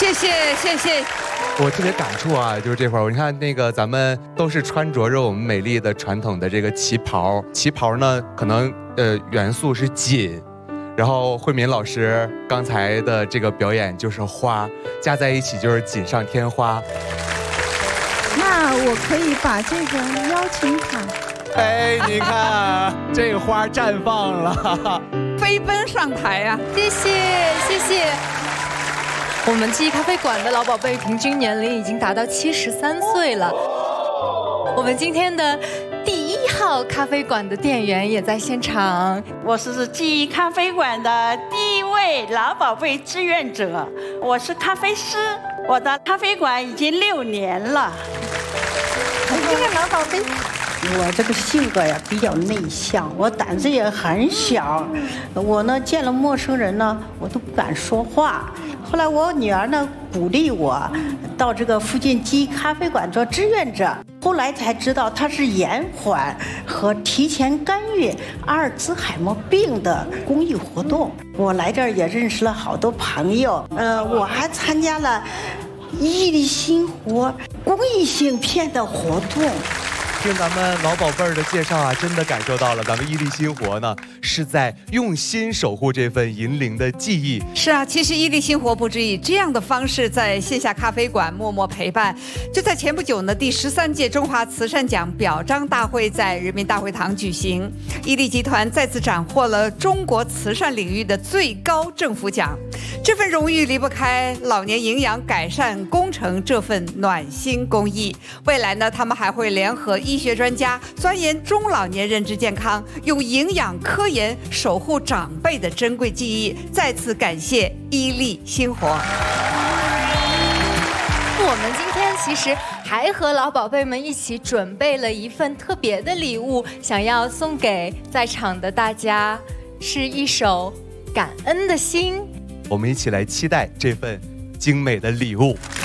谢谢谢谢。 我特别感触啊，就是这会儿，你看那个咱们都是穿着着我们美丽的传统的这个旗袍，旗袍呢可能元素是锦，然后慧敏老师刚才的这个表演就是花，加在一起就是锦上添花。 那我可以把这个邀请卡。 哎，你看这花绽放了， 飞奔上台啊！ 谢谢谢谢。我们记忆咖啡馆的老宝贝平均年龄已经达到73岁了。我们今天的第1号咖啡馆的店员也在现场。 我是记忆咖啡馆的第一位老宝贝志愿者，我是咖啡师，我的咖啡馆已经6年了。 这个老宝贝。 我这个性格呀比较内向，我胆子也很小，我呢见了陌生人呢，我都不敢说话。后来我女儿呢鼓励我到这个附近记忆咖啡馆做志愿者，后来才知道它是延缓和提前干预阿尔兹海默病的公益活动。我来这儿也认识了好多朋友，我还参加了毅力新活公益性片的活动。 听咱们老宝贝儿的介绍啊，真的感受到了咱们伊利新活呢是在用心守护这份银铃的记忆。 是啊，其实伊利新活不止以这样的方式在线下咖啡馆默默陪伴。就在前不久呢，第13届中华慈善奖表彰大会在人民大会堂举行，伊利集团再次斩获了中国慈善领域的最高政府奖。这份荣誉离不开老年营养改善工程这份暖心公益。未来呢，他们还会联合医学专家钻研中老年认知健康，用营养科研守护长辈的珍贵记忆。再次感谢伊利新活。 我们今天其实还和老宝贝们一起准备了一份特别的礼物，想要送给在场的大家，是一首感恩的心。 我们一起来期待这份精美的礼物。